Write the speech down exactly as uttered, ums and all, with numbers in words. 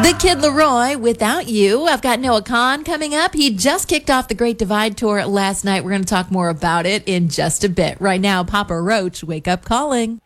The Kid Laroi, Without You. I've got Noah Kahn coming up. He just kicked off the Great Divide Tour last night. We're going to talk more about it in just a bit. Right now, Papa Roach, Wake Up Calling.